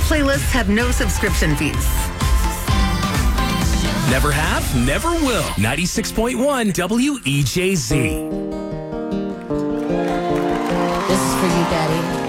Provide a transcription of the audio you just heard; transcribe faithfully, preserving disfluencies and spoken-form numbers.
playlists have no subscription fees. Never have, never will. ninety-six point one W E J Z. This is for you, Daddy.